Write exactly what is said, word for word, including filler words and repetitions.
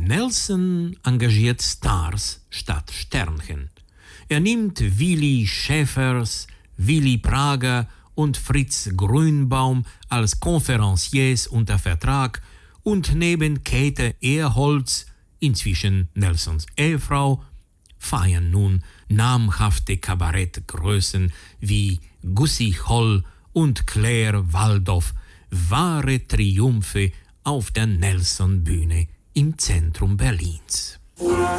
Nelson engagiert Stars statt Sternchen. Er nimmt Willy Schäfers, Willy Prager und Fritz Grünbaum als Konferenciers unter Vertrag und neben Käthe Ehrholz, inzwischen Nelsons Ehefrau, feiern nun namhafte Kabarettgrößen wie Gussi Holl und Claire Waldoff wahre Triumphe auf der Nelson-Bühne im Zentrum Berlins.